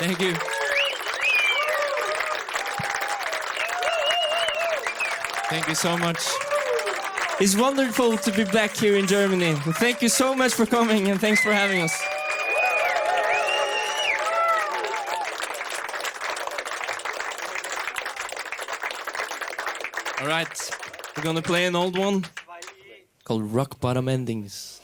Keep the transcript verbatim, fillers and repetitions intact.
Thank you. Thank you so much. It's wonderful to be back here in Germany. Thank you so much for coming and thanks for having us. All right, we're gonna play an old one called Rock Bottom Endings.